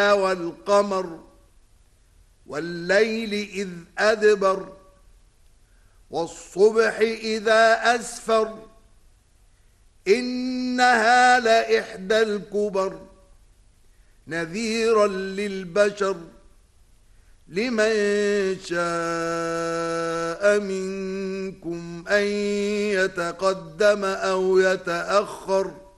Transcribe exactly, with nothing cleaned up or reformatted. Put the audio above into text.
والقمر والليل إذ أدبر والصبح إذا أسفر إنها لإحدى الكبر نذيرا للبشر لمن شاء منكم أن يتقدم أو يتأخر